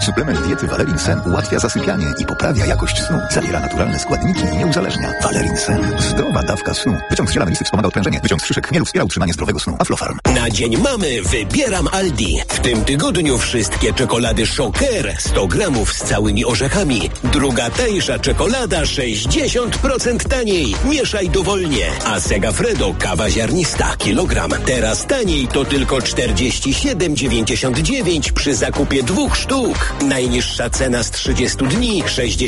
Suplement diety Valerin Sen ułatwia zasypianie i poprawia jakość snu. Zawiera naturalne składniki i nie uzależnia. Valerin Sen. Zdrowa dawka snu. Wyciąg z ziela melisy wspomaga odprężenie. Wyciąg z szyszek chmielu wspiera utrzymanie zdrowego snu. Aflofarm. Na Dzień Mamy wybieram Aldi. W tym tygodniu wszystkie czekolady Shocker 100 gramów z całymi orzechami. Druga tańsza czekolada 60% taniej. Mieszaj dowolnie. A Segafredo kawa ziarnista kilogram. Teraz taniej to tylko 47,99 przy zakupie 2 sztuk. Najniższa cena z 30 dni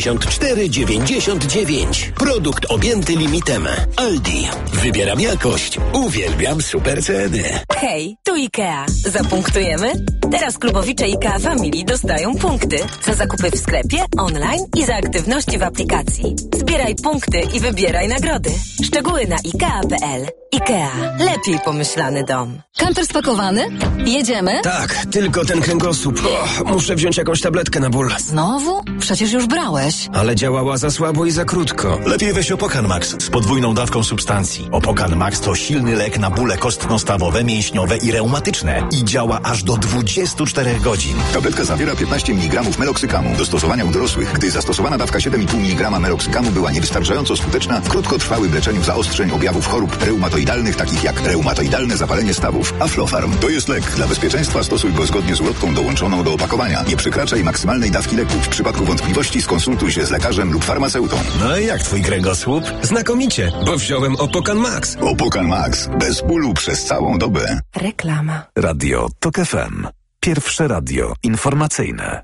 64,99. Produkt objęty limitem. Aldi. Wybieram jakość. Uwielbiam super ceny. Hej, tu IKEA. Zapunktujemy? Teraz klubowicze IKEA Family dostają punkty za zakupy w sklepie, online i za aktywności w aplikacji. Zbieraj punkty i wybieraj nagrody. Szczegóły na IKEA.pl. IKEA. Lepiej pomyślany dom. Kamper spakowany? Jedziemy? Tak, tylko ten kręgosłup. Muszę wziąć jakąś tabletkę na ból. Znowu? Przecież już brałeś. Ale działała za słabo i za krótko. Lepiej weź Opokan Max z podwójną dawką substancji. Opokan Max to silny lek na bóle kostno-stawowe, mięśniowe i reumatyczne. I działa aż do 24 godzin. Tabletka zawiera 15 mg meloksykamu. Do stosowania u dorosłych, gdy zastosowana dawka 7,5 mg meloksykamu była niewystarczająco skuteczna w krótkotrwałym leczeniu zaostrzeń objawów chorób reumatoidalnych, takich jak reumatoidalne zapalenie stawów. Aflofarm to jest lek. Dla bezpieczeństwa stosuj go zgodnie z ulotką dołączoną do opakowania. Nie przekraczaj maksymalnej dawki leku. W przypadku wątpliwości skonsultuj się z lekarzem lub farmaceutą. No i jak twój kręgosłup? Znakomicie, bo wziąłem Opokan Max. Opokan Max. Bez bólu przez całą dobę. Reklama. Radio TOK FM. Pierwsze radio informacyjne.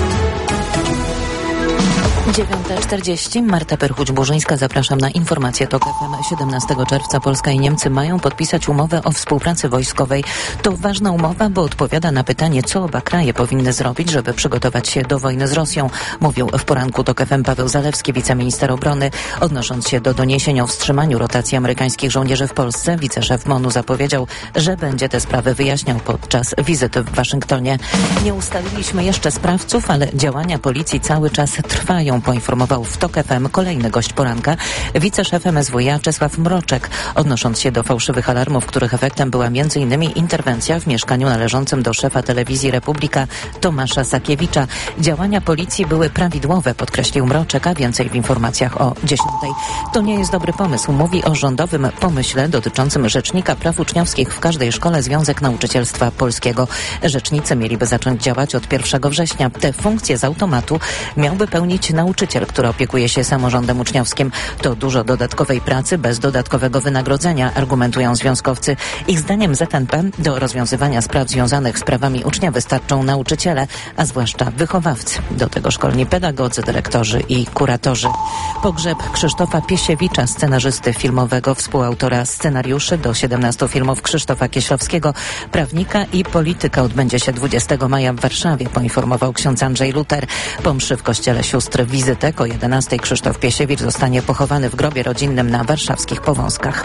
9:40. Marta Perchuć-Burzyńska. Zapraszam na informację TOK FM. 17 czerwca Polska i Niemcy mają podpisać umowę o współpracy wojskowej. To ważna umowa, bo odpowiada na pytanie, co oba kraje powinny zrobić, żeby przygotować się do wojny z Rosją. Mówił w poranku TOK FM Paweł Zalewski, wiceminister obrony. Odnosząc się do doniesień o wstrzymaniu rotacji amerykańskich żołnierzy w Polsce, wiceszef MON-u zapowiedział, że będzie te sprawy wyjaśniał podczas wizyty w Waszyngtonie. Nie ustaliliśmy jeszcze sprawców, ale działania policji cały czas trwają, poinformował w TOK FM kolejny gość poranka, wiceszef MSWiA Czesław Mroczek, odnosząc się do fałszywych alarmów, których efektem była m.in. interwencja w mieszkaniu należącym do szefa telewizji Republika Tomasza Sakiewicza. Działania policji były prawidłowe, podkreślił Mroczek, a więcej w informacjach o 10:00. To nie jest dobry pomysł, mówi o rządowym pomyśle dotyczącym Rzecznika Praw Uczniowskich w każdej szkole Związek Nauczycielstwa Polskiego. Rzecznicy mieliby zacząć działać od 1 września. Te funkcje z automatu miałby pełnić nauczyciel, który opiekuje się samorządem uczniowskim. To dużo dodatkowej pracy bez dodatkowego wynagrodzenia, argumentują związkowcy. Ich zdaniem ZNP do rozwiązywania spraw związanych z prawami ucznia wystarczą nauczyciele, a zwłaszcza wychowawcy. Do tego szkolni pedagodzy, dyrektorzy i kuratorzy. Pogrzeb Krzysztofa Piesiewicza, scenarzysty filmowego, współautora scenariuszy do 17 filmów Krzysztofa Kieślowskiego, prawnika i polityka, odbędzie się 20 maja w Warszawie, poinformował ksiądz Andrzej Luter. Po mszy w kościele sióstr Wizytek o 11:00 Krzysztof Piesiewicz zostanie pochowany w grobie rodzinnym na warszawskich Powązkach.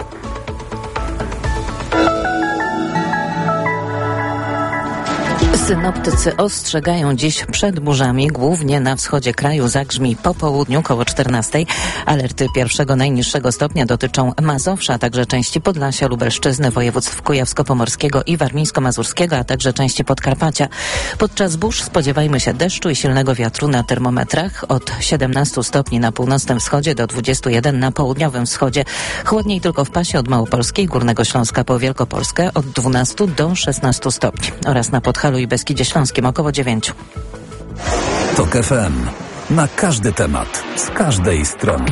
Synoptycy ostrzegają dziś przed burzami, głównie na wschodzie kraju. Zagrzmi po południu koło 14:00. Alerty pierwszego najniższego stopnia dotyczą Mazowsza, a także części Podlasia, Lubelszczyzny, województw kujawsko-pomorskiego i warmińsko-mazurskiego, a także części Podkarpacia. Podczas burz spodziewajmy się deszczu i silnego wiatru na termometrach od 17 stopni na północnym wschodzie do 21 na południowym wschodzie. Chłodniej tylko w pasie od Małopolskiej, Górnego Śląska po Wielkopolskę od 12 do 16 stopni oraz na Podhalu i Beskidzie Śląskim około 9. TOK FM. Na każdy temat, z każdej strony.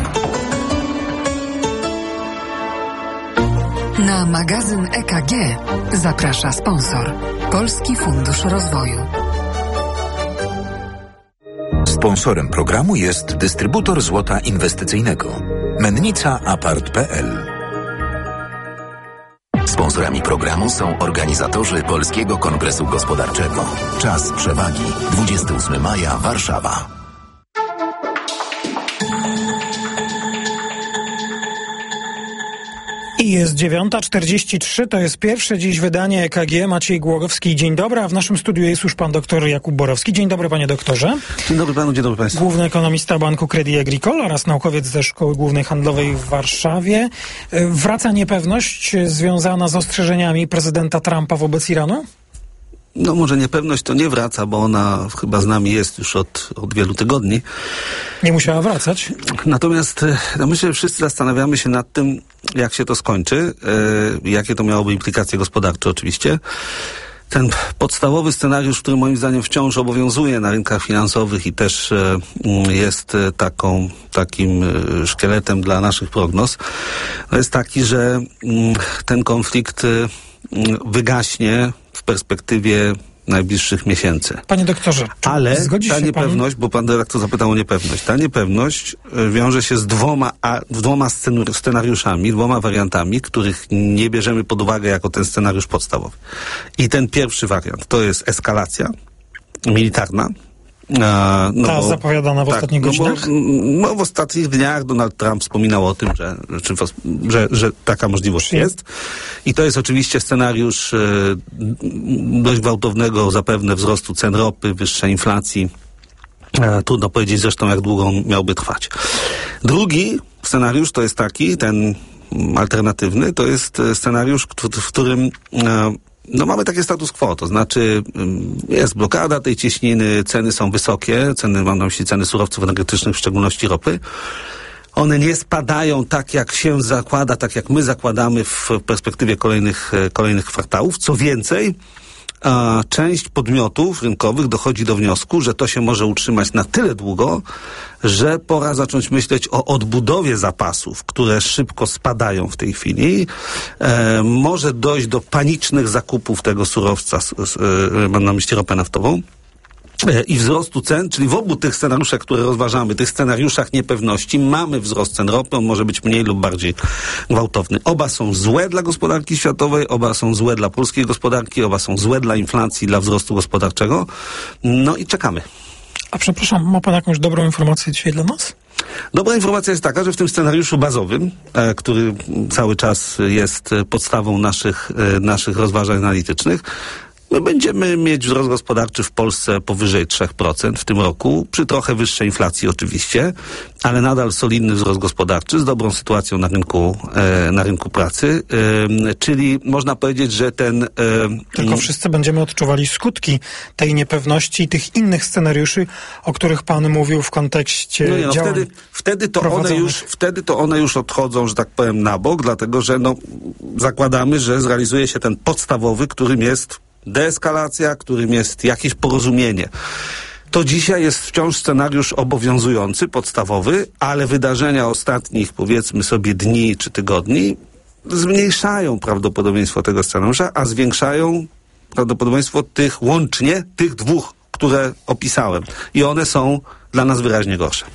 Na magazyn EKG zaprasza sponsor Polski Fundusz Rozwoju. Sponsorem programu jest dystrybutor złota inwestycyjnego Mennica Apart.pl. Sponsorami programu są organizatorzy Polskiego Kongresu Gospodarczego. Czas przewagi 28 maja, Warszawa. I jest 9:43, to jest pierwsze dziś wydanie EKG. Maciej Głogowski, dzień dobry, a w naszym studiu jest już pan doktor Jakub Borowski. Dzień dobry, panie doktorze. Dzień dobry panu, dzień dobry państwu. Główny ekonomista Banku Credit Agricole oraz naukowiec ze Szkoły Głównej Handlowej w Warszawie. Wraca niepewność związana z ostrzeżeniami prezydenta Trumpa wobec Iranu? no może niepewność to nie wraca, bo ona chyba z nami jest już od wielu tygodni. Nie musiała wracać. Natomiast myślę, że wszyscy zastanawiamy się nad tym, jak się to skończy, jakie to miałoby implikacje gospodarcze oczywiście. Ten podstawowy scenariusz, który moim zdaniem wciąż obowiązuje na rynkach finansowych i też jest takim szkieletem dla naszych prognoz, to jest taki, że ten konflikt wygaśnie w perspektywie najbliższych miesięcy. Panie doktorze, ale ta niepewność, bo pan redaktor zapytał o niepewność, ta niepewność wiąże się z dwoma scenariuszami, dwoma wariantami, których nie bierzemy pod uwagę jako ten scenariusz podstawowy. I ten pierwszy wariant to jest eskalacja militarna. Zapowiadana w ostatnich godzinach? W ostatnich dniach Donald Trump wspominał o tym, że taka możliwość jest. I to jest oczywiście scenariusz dość gwałtownego zapewne wzrostu cen ropy, wyższej inflacji. Trudno powiedzieć zresztą, jak długo on miałby trwać. Drugi scenariusz to jest taki, ten alternatywny, to jest scenariusz, w którym mamy takie status quo, to znaczy jest blokada tej cieśniny, ceny są wysokie, mam na myśli ceny surowców energetycznych, w szczególności ropy. One nie spadają tak, jak się zakłada, tak jak my zakładamy w perspektywie kolejnych kwartałów. Co więcej, część podmiotów rynkowych dochodzi do wniosku, że to się może utrzymać na tyle długo, że pora zacząć myśleć o odbudowie zapasów, które szybko spadają w tej chwili. Może dojść do panicznych zakupów tego surowca, mam na myśli ropę naftową, i wzrostu cen, czyli w obu tych scenariuszach, które rozważamy, tych scenariuszach niepewności, mamy wzrost cen ropy, on może być mniej lub bardziej gwałtowny. Oba są złe dla gospodarki światowej, oba są złe dla polskiej gospodarki, oba są złe dla inflacji, dla wzrostu gospodarczego. No i czekamy. A przepraszam, ma pan jakąś dobrą informację dzisiaj dla nas? Dobra informacja jest taka, że w tym scenariuszu bazowym, który cały czas jest podstawą naszych rozważań analitycznych, my będziemy mieć wzrost gospodarczy w Polsce powyżej 3% w tym roku, przy trochę wyższej inflacji oczywiście, ale nadal solidny wzrost gospodarczy z dobrą sytuacją na rynku pracy, czyli można powiedzieć, że ten... Tylko wszyscy będziemy odczuwali skutki tej niepewności i tych innych scenariuszy, o których pan mówił w kontekście działań wtedy to one już odchodzą, że tak powiem, na bok, dlatego że zakładamy, że zrealizuje się ten podstawowy, którym jest deeskalacja, którym jest jakieś porozumienie. To dzisiaj jest wciąż scenariusz obowiązujący, podstawowy, ale wydarzenia ostatnich, powiedzmy sobie, dni czy tygodni zmniejszają prawdopodobieństwo tego scenariusza, a zwiększają prawdopodobieństwo tych dwóch, które opisałem. I one są dla nas wyraźnie gorsze.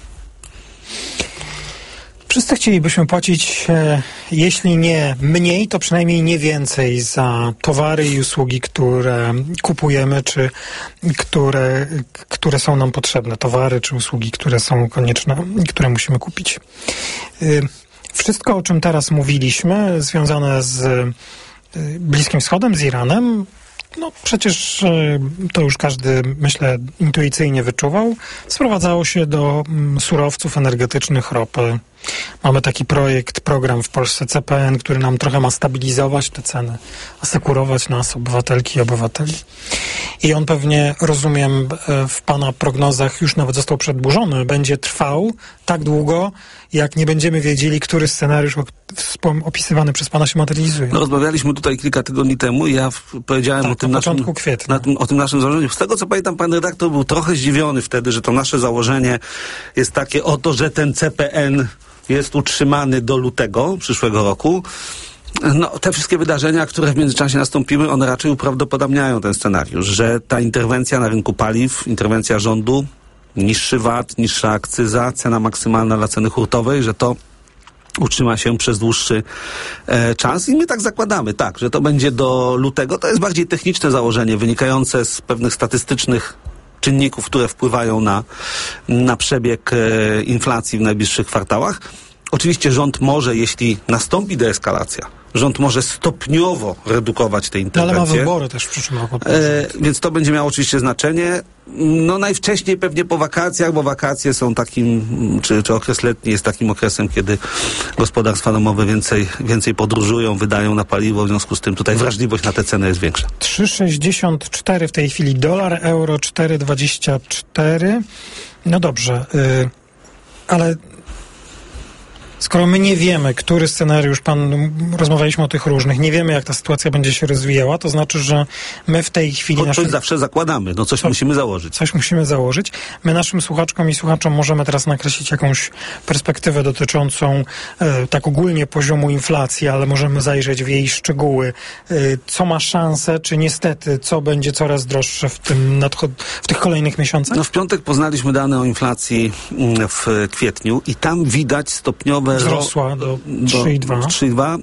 Wszyscy chcielibyśmy płacić, jeśli nie mniej, to przynajmniej nie więcej za towary i usługi, które kupujemy, czy które są nam potrzebne. Towary czy usługi, które są konieczne i które musimy kupić. Wszystko, o czym teraz mówiliśmy, związane z Bliskim Wschodem, z Iranem, przecież to już każdy, myślę, intuicyjnie wyczuwał. Sprowadzało się do surowców energetycznych, ropy. Mamy taki program w Polsce CPN, który nam trochę ma stabilizować te ceny, asekurować nas, obywatelki i obywateli. I on pewnie, rozumiem, w pana prognozach już nawet został przedłużony. Będzie trwał tak długo, jak nie będziemy wiedzieli, który scenariusz opisywany przez pana się materializuje. Rozmawialiśmy tutaj kilka tygodni temu i ja powiedziałem o tym naszym założeniu. Z tego, co pamiętam, pan redaktor był trochę zdziwiony wtedy, że to nasze założenie jest takie oto, że ten CPN jest utrzymany do lutego przyszłego roku. Te wszystkie wydarzenia, które w międzyczasie nastąpiły, one raczej uprawdopodobniają ten scenariusz, że ta interwencja na rynku paliw, interwencja rządu, niższy VAT, niższa akcyza, cena maksymalna dla ceny hurtowej, że to utrzyma się przez dłuższy czas i my tak zakładamy, że to będzie do lutego. To jest bardziej techniczne założenie, wynikające z pewnych statystycznych czynników, które wpływają na przebieg inflacji w najbliższych kwartałach. Oczywiście rząd może, jeśli nastąpi deeskalacja, Rząd może stopniowo redukować te interwencje. Ale ma wybory też w przyszłym roku. Więc to będzie miało oczywiście znaczenie. No najwcześniej pewnie po wakacjach, bo wakacje są takim, czy okres letni jest takim okresem, kiedy gospodarstwa domowe więcej podróżują, wydają na paliwo, w związku z tym tutaj wrażliwość na te ceny jest większa. 3,64 w tej chwili dolar, euro 4,24. No dobrze, ale skoro my nie wiemy, który scenariusz, rozmawialiśmy o tych różnych, nie wiemy, jak ta sytuacja będzie się rozwijała, to znaczy, że my w tej chwili... Coś zawsze zakładamy, coś musimy założyć. Coś musimy założyć. My naszym słuchaczkom i słuchaczom możemy teraz nakreślić jakąś perspektywę dotyczącą tak ogólnie poziomu inflacji, ale możemy zajrzeć w jej szczegóły. Co ma szansę, czy niestety, co będzie coraz droższe w tych kolejnych miesiącach? No w piątek poznaliśmy dane o inflacji w kwietniu i tam widać stopniowe wzrosła do 3,2.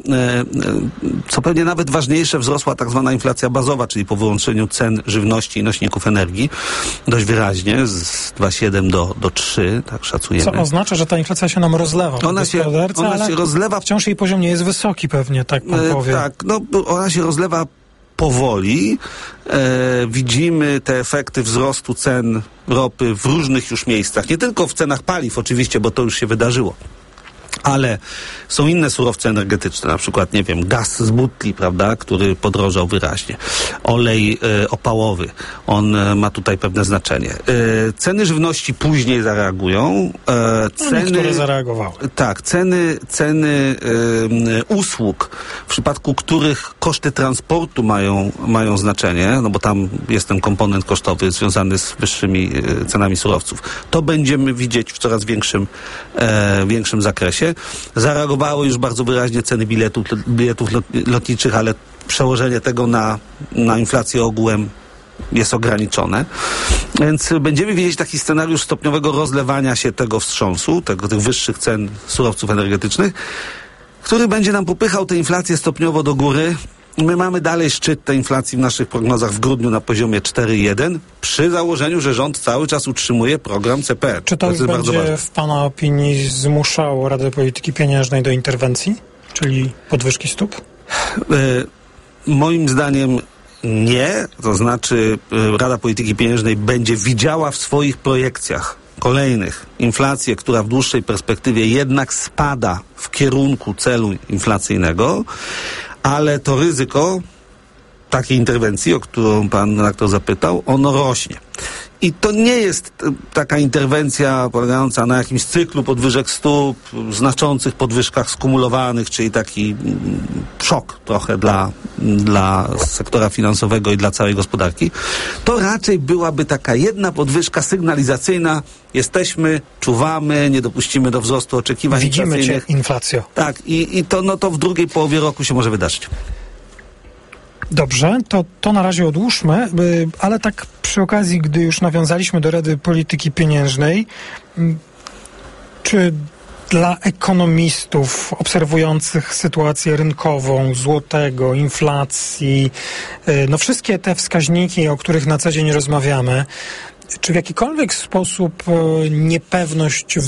Co pewnie nawet ważniejsze, wzrosła tak zwana inflacja bazowa, czyli po wyłączeniu cen żywności i nośników energii dość wyraźnie, z 2,7 do 3, tak szacujemy. Co oznacza, że ta inflacja się nam rozlewa. Ona się rozlewa. Wciąż jej poziom nie jest wysoki pewnie, tak pan powie. Tak, ona się rozlewa powoli. Widzimy te efekty wzrostu cen ropy w różnych już miejscach. Nie tylko w cenach paliw oczywiście, bo to już się wydarzyło. Ale są inne surowce energetyczne, na przykład, nie wiem, gaz z butli, prawda, który podrożał wyraźnie. Olej opałowy, on ma tutaj pewne znaczenie. Ceny żywności później zareagują. Niektóre zareagowały. Tak, ceny usług, w przypadku których koszty transportu mają znaczenie, no bo tam jest ten komponent kosztowy związany z wyższymi cenami surowców. To będziemy widzieć w coraz większym zakresie. Zareagowały już bardzo wyraźnie ceny biletów lotniczych, ale przełożenie tego na inflację ogółem jest ograniczone. Więc będziemy widzieć taki scenariusz stopniowego rozlewania się tego wstrząsu, tych wyższych cen surowców energetycznych, który będzie nam popychał tę inflację stopniowo do góry. My mamy dalej szczyt tej inflacji w naszych prognozach w grudniu na poziomie 4,1 przy założeniu, że rząd cały czas utrzymuje program CPR. Czy to już będzie w pana opinii zmuszało Radę Polityki Pieniężnej do interwencji, czyli podwyżki stóp? Moim zdaniem nie. To znaczy Rada Polityki Pieniężnej będzie widziała w swoich projekcjach kolejnych inflację, która w dłuższej perspektywie jednak spada w kierunku celu inflacyjnego, ale to ryzyko takiej interwencji, o którą pan redaktor zapytał, ono rośnie. I to nie jest taka interwencja polegająca na jakimś cyklu podwyżek stóp, znaczących podwyżkach skumulowanych, czyli taki szok trochę dla sektora finansowego i dla całej gospodarki. To raczej byłaby taka jedna podwyżka sygnalizacyjna. Jesteśmy, czuwamy, nie dopuścimy do wzrostu oczekiwań inflacyjnych. Widzimy cię, inflacjo. Tak, i to w drugiej połowie roku się może wydarzyć. Dobrze, to na razie odłóżmy, ale tak przy okazji, gdy już nawiązaliśmy do Rady Polityki Pieniężnej, czy dla ekonomistów obserwujących sytuację rynkową, złotego, inflacji, wszystkie te wskaźniki, o których na co dzień rozmawiamy, czy w jakikolwiek sposób niepewność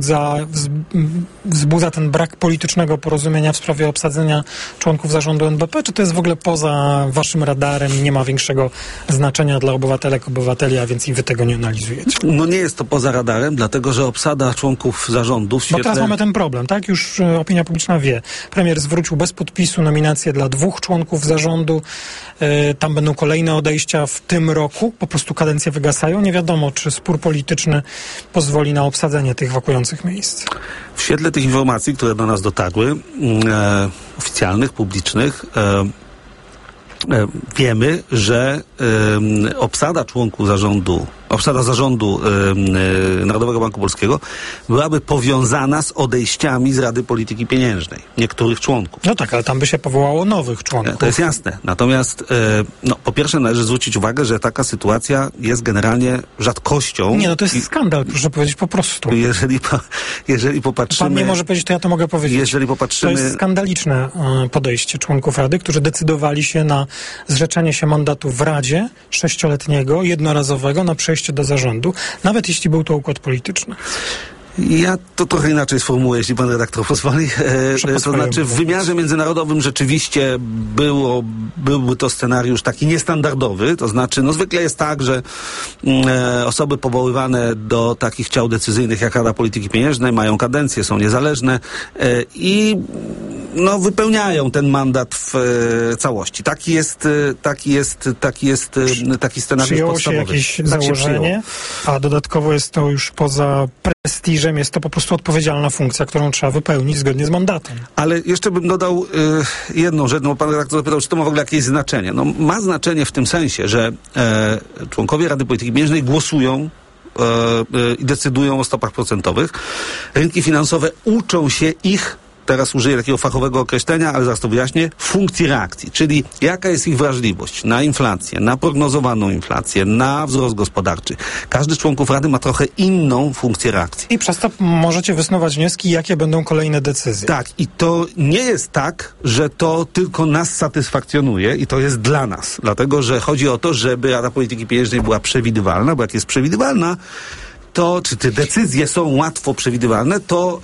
wzbudza ten brak politycznego porozumienia w sprawie obsadzenia członków zarządu NBP? Czy to jest w ogóle poza waszym radarem i nie ma większego znaczenia dla obywateli, a więc i wy tego nie analizujecie? No nie jest to poza radarem, dlatego że obsada członków zarządu w świetle... Bo teraz mamy ten problem, tak? Już opinia publiczna wie. Premier zwrócił bez podpisu nominację dla 2 członków zarządu. Tam będą kolejne odejścia w tym roku. Po prostu kadencje wygasają. Nie wiadomo, czy spór polityczny pozwoli na obsadzenie tych wakujących miejsc. W świetle tych informacji, które do nas dotarły, oficjalnych, publicznych, wiemy, że obsada członków zarządu Narodowego Banku Polskiego byłaby powiązana z odejściami z Rady Polityki Pieniężnej niektórych członków. No tak, ale tam by się powołało nowych członków. To jest jasne. Natomiast po pierwsze należy zwrócić uwagę, że taka sytuacja jest generalnie rzadkością. Nie, to jest skandal, proszę powiedzieć po prostu. Jeżeli popatrzymy... Pan nie może powiedzieć, to ja to mogę powiedzieć. Jeżeli popatrzymy... To jest skandaliczne podejście członków Rady, którzy decydowali się na zrzeczenie się mandatu w Radzie 6-letniego, jednorazowego, na przejście do zarządu, nawet jeśli był to układ polityczny. Ja to trochę inaczej sformułuję, jeśli pan redaktor pozwoli. To znaczy w wymiarze międzynarodowym rzeczywiście byłby to scenariusz taki niestandardowy. To znaczy, zwykle jest tak, że osoby powoływane do takich ciał decyzyjnych jak Rada Polityki Pieniężnej mają kadencje, są niezależne i wypełniają ten mandat w całości. Taki scenariusz przyjęło podstawowy. Się jakieś założenie, a dodatkowo jest to już poza prestiżem, jest to po prostu odpowiedzialna funkcja, którą trzeba wypełnić zgodnie z mandatem. Ale jeszcze bym dodał jedną rzecz, bo pan redaktor zapytał, czy to ma w ogóle jakieś znaczenie. Ma znaczenie w tym sensie, że członkowie Rady Polityki Pieniężnej głosują i decydują o stopach procentowych. Rynki finansowe uczą się ich, teraz użyję takiego fachowego określenia, ale zaraz to wyjaśnię, funkcji reakcji, czyli jaka jest ich wrażliwość na inflację, na prognozowaną inflację, na wzrost gospodarczy. Każdy z członków Rady ma trochę inną funkcję reakcji. I przez to możecie wysnuwać wnioski, jakie będą kolejne decyzje. Tak, i to nie jest tak, że to tylko nas satysfakcjonuje i to jest dla nas, dlatego że chodzi o to, żeby Rada Polityki Pieniężnej była przewidywalna, bo jak jest przewidywalna, czy te decyzje są łatwo przewidywalne, to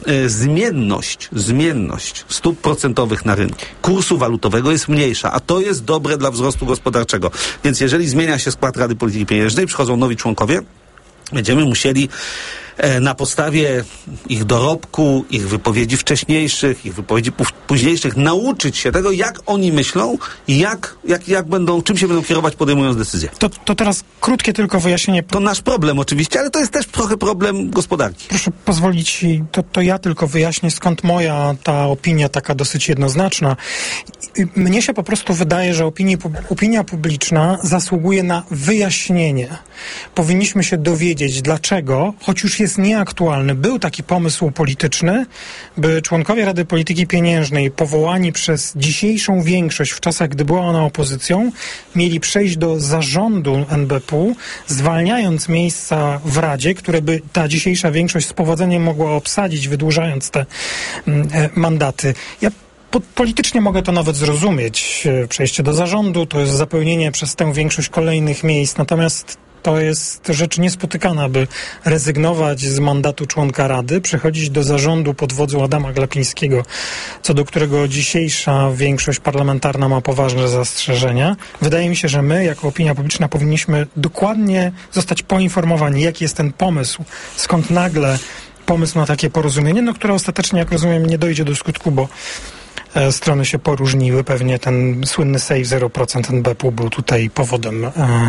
zmienność stóp procentowych na rynku, kursu walutowego jest mniejsza, a to jest dobre dla wzrostu gospodarczego. Więc jeżeli zmienia się skład Rady Polityki Pieniężnej, przychodzą nowi członkowie, będziemy musieli na podstawie ich dorobku, ich wypowiedzi wcześniejszych, ich wypowiedzi późniejszych nauczyć się tego, jak oni myślą i czym się będą kierować, podejmując decyzje. To teraz krótkie tylko wyjaśnienie. To nasz problem oczywiście, ale to jest też trochę problem gospodarki. Proszę pozwolić, to ja tylko wyjaśnię, skąd moja ta opinia taka dosyć jednoznaczna. Mnie się po prostu wydaje, że opinia publiczna zasługuje na wyjaśnienie. Powinniśmy się dowiedzieć, dlaczego, choć już jest nieaktualny, był taki pomysł polityczny, by członkowie Rady Polityki Pieniężnej powołani przez dzisiejszą większość w czasach, gdy była ona opozycją, mieli przejść do zarządu NBP, zwalniając miejsca w Radzie, które by ta dzisiejsza większość z powodzeniem mogła obsadzić, wydłużając te mandaty. Ja politycznie mogę to nawet zrozumieć. Przejście do zarządu to jest zapełnienie przez tę większość kolejnych miejsc, natomiast to jest rzecz niespotykana, by rezygnować z mandatu członka Rady, przechodzić do zarządu pod wodzą Adama Glapińskiego, co do którego dzisiejsza większość parlamentarna ma poważne zastrzeżenia. Wydaje mi się, że my, jako opinia publiczna, powinniśmy dokładnie zostać poinformowani, jaki jest ten pomysł, skąd nagle pomysł na takie porozumienie, które ostatecznie, jak rozumiem, nie dojdzie do skutku, bo strony się poróżniły. Pewnie ten słynny save 0% NBP był tutaj powodem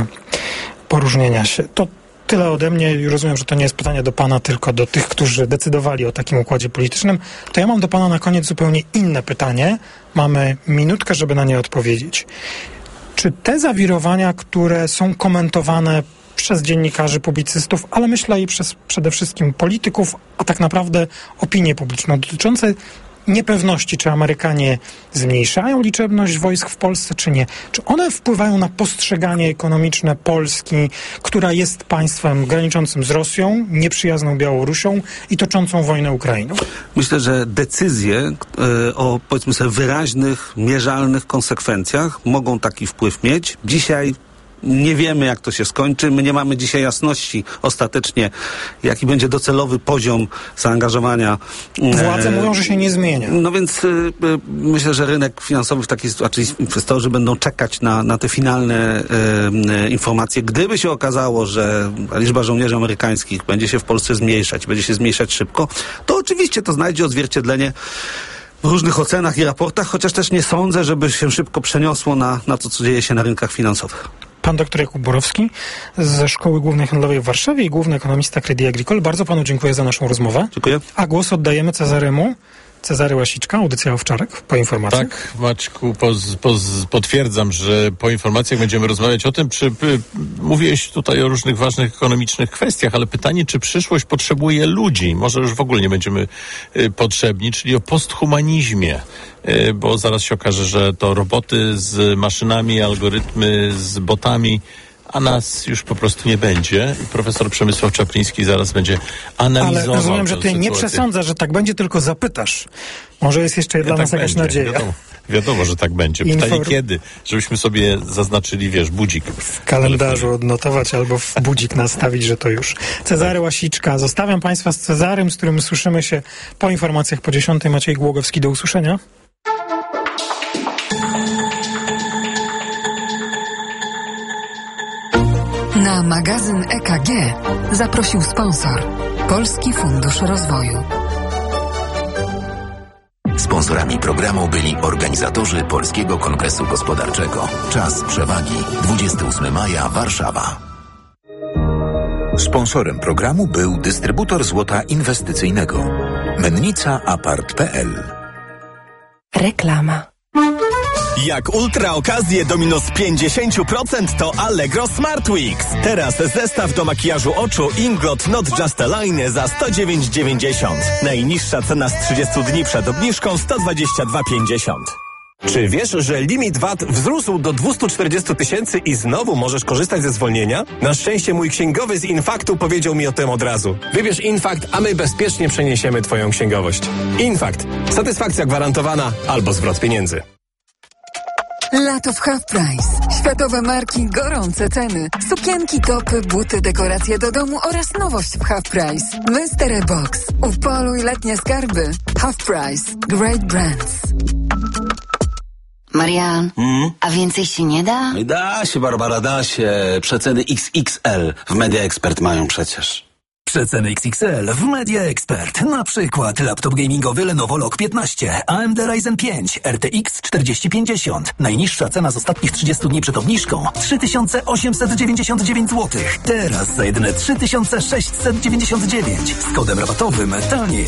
poróżnienia się. To tyle ode mnie. Rozumiem, że to nie jest pytanie do pana, tylko do tych, którzy decydowali o takim układzie politycznym. To ja mam do pana na koniec zupełnie inne pytanie. Mamy minutkę, żeby na nie odpowiedzieć. Czy te zawirowania, które są komentowane przez dziennikarzy, publicystów, ale myślę i przez przede wszystkim polityków, a tak naprawdę opinię publiczną, dotyczące niepewności, czy Amerykanie zmniejszają liczebność wojsk w Polsce, czy nie. Czy one wpływają na postrzeganie ekonomiczne Polski, która jest państwem graniczącym z Rosją, nieprzyjazną Białorusią i toczącą wojnę Ukrainą? Myślę, że decyzje o, powiedzmy sobie, wyraźnych, mierzalnych konsekwencjach mogą taki wpływ mieć. Dzisiaj nie wiemy, jak to się skończy. My nie mamy dzisiaj jasności ostatecznie, jaki będzie docelowy poziom zaangażowania. Władze mówią, że się nie zmienia. No więc myślę, że rynek finansowy w takiej sytuacji, inwestorzy będą czekać na te finalne informacje. Gdyby się okazało, że liczba żołnierzy amerykańskich będzie się w Polsce zmniejszać, będzie się zmniejszać szybko, to oczywiście to znajdzie odzwierciedlenie w różnych ocenach i raportach, chociaż też nie sądzę, żeby się szybko przeniosło na to, co dzieje się na rynkach finansowych. Pan dr Jakub Borowski ze Szkoły Głównej Handlowej w Warszawie i główny ekonomista Crédit Agricole. Bardzo panu dziękuję za naszą rozmowę. Dziękuję. A głos oddajemy Cezaremu. Cezary Łasiczka, audycja o wczorek, po informacjach. Tak, Maćku, potwierdzam, że po informacjach będziemy rozmawiać o tym, czy mówiłeś tutaj o różnych ważnych ekonomicznych kwestiach, ale pytanie, czy przyszłość potrzebuje ludzi, może już w ogóle nie będziemy potrzebni, czyli o posthumanizmie, bo zaraz się okaże, że to roboty z maszynami, algorytmy z botami, a nas już po prostu nie będzie. I profesor Przemysław Czapliński zaraz będzie analizował. Ale rozumiem, że ty nie przesądzasz, że tak będzie, tylko zapytasz. Może jest jeszcze dla nas jakaś nadzieja. Wiadomo, że tak będzie. Pytanie kiedy? Żebyśmy sobie zaznaczyli, budzik. W kalendarzu odnotować albo w budzik nastawić, że to już. Cezary Łasiczka. Zostawiam Państwa z Cezarym, z którym słyszymy się po informacjach po 10. Maciej Głogowski. Do usłyszenia. Na magazyn EKG zaprosił sponsor Polski Fundusz Rozwoju. Sponsorami programu byli organizatorzy Polskiego Kongresu Gospodarczego. Czas przewagi 28 maja, Warszawa. Sponsorem programu był dystrybutor złota inwestycyjnego Mennica Apart.pl. Reklama. Jak ultra okazje do minus 50% to Allegro Smart Weeks. Teraz zestaw do makijażu oczu Ingot Not Just a Line za 109,90. Najniższa cena z 30 dni przed obniżką 122,50. Czy wiesz, że limit VAT wzrósł do 240 000 i znowu możesz korzystać ze zwolnienia? Na szczęście mój księgowy z Infaktu powiedział mi o tym od razu. Wybierz Infakt, a my bezpiecznie przeniesiemy Twoją księgowość. Infakt. Satysfakcja gwarantowana albo zwrot pieniędzy. Lato w Half Price. Światowe marki, gorące ceny. Sukienki, topy, buty, dekoracje do domu oraz nowość w Half Price. Mystery Box. Upoluj letnie skarby. Half Price. Great brands. Marian, a więcej się nie da? Da się, Barbara, da się. Przeceny XXL w Media Expert mają przecież. Przeceny XXL w Media Expert. Na przykład laptop gamingowy Lenovo Log 15, AMD Ryzen 5, RTX 4050. Najniższa cena z ostatnich 30 dni przed obniżką 3899 zł. Teraz za jedyne 3699. Z kodem rabatowym taniej.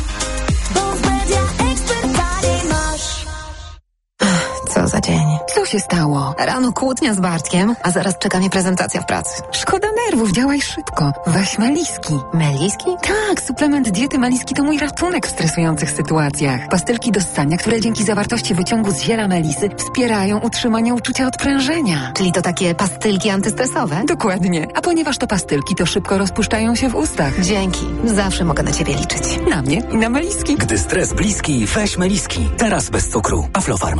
Co za dzień. Co się stało? Rano kłótnia z Bartkiem, a zaraz czeka mnie prezentacja w pracy. Szkoda nerwów, działaj szybko. Weź Meliski. Meliski? Tak, suplement diety Meliski to mój ratunek w stresujących sytuacjach. Pastylki do ssania, które dzięki zawartości wyciągu z ziela melisy wspierają utrzymanie uczucia odprężenia. Czyli to takie pastylki antystresowe? Dokładnie. A ponieważ to pastylki, to szybko rozpuszczają się w ustach. Dzięki. Zawsze mogę na Ciebie liczyć. Na mnie i na Meliski. Gdy stres bliski, weź Meliski. Teraz bez cukru. Aflofarm.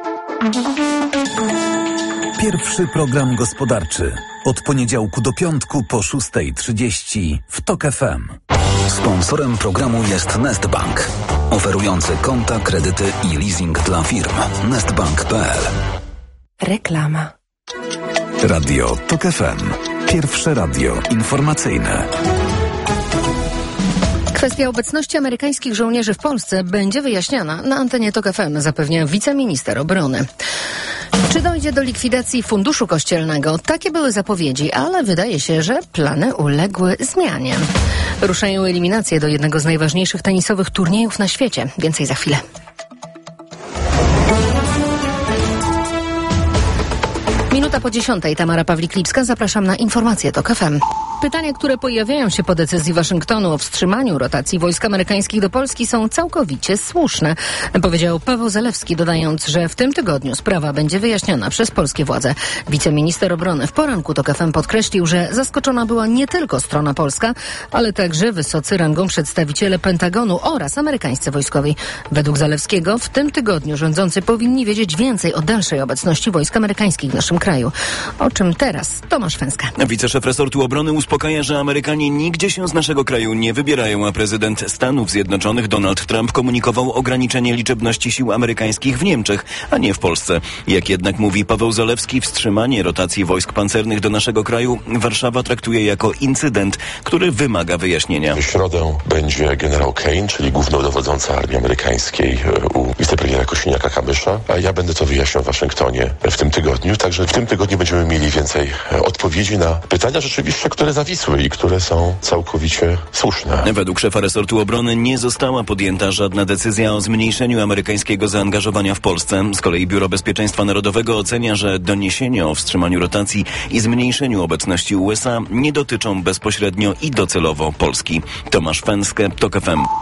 Pierwszy program gospodarczy. Od poniedziałku do piątku po 6:30 w TOK FM. Sponsorem programu jest Nestbank, oferujący konta, kredyty i leasing dla firm. Nestbank.pl. Reklama. Radio TOK FM. Pierwsze radio informacyjne. Kwestia obecności amerykańskich żołnierzy w Polsce będzie wyjaśniana na antenie TOK FM, zapewnia wiceminister obrony. Czy dojdzie do likwidacji Funduszu Kościelnego? Takie były zapowiedzi, ale wydaje się, że plany uległy zmianie. Ruszają eliminacje do jednego z najważniejszych tenisowych turniejów na świecie. Więcej za chwilę. Minuta po 10:00. Tamara Pawlik-Lipska. Zapraszam na informacje TOK FM. Pytania, które pojawiają się po decyzji Waszyngtonu o wstrzymaniu rotacji wojsk amerykańskich do Polski, są całkowicie słuszne, powiedział Paweł Zalewski, dodając, że w tym tygodniu sprawa będzie wyjaśniona przez polskie władze. Wiceminister obrony w poranku TOK FM podkreślił, że zaskoczona była nie tylko strona polska, ale także wysocy rangą przedstawiciele Pentagonu oraz amerykańscy wojskowi. Według Zalewskiego w tym tygodniu rządzący powinni wiedzieć więcej o dalszej obecności wojsk amerykańskich w naszym kraju. O czym teraz Tomasz Fęska. Wiceszef resortu obrony uspokaja, że Amerykanie nigdzie się z naszego kraju nie wybierają, a prezydent Stanów Zjednoczonych Donald Trump komunikował ograniczenie liczebności sił amerykańskich w Niemczech, a nie w Polsce. Jak jednak mówi Paweł Zalewski, wstrzymanie rotacji wojsk pancernych do naszego kraju Warszawa traktuje jako incydent, który wymaga wyjaśnienia. W środę będzie generał Kane, czyli głównodowodząca armii amerykańskiej u wicepremiera Kosiniaka-Kamysza, a ja będę to wyjaśniał w Waszyngtonie w tym tygodniu, także w tym tygodniu będziemy mieli więcej odpowiedzi na pytania rzeczywiście, które zawisły i które są całkowicie słuszne. Według szefa resortu obrony nie została podjęta żadna decyzja o zmniejszeniu amerykańskiego zaangażowania w Polsce. Z kolei Biuro Bezpieczeństwa Narodowego ocenia, że doniesienia o wstrzymaniu rotacji i zmniejszeniu obecności USA nie dotyczą bezpośrednio i docelowo Polski. Tomasz Fęskę, TOK FM.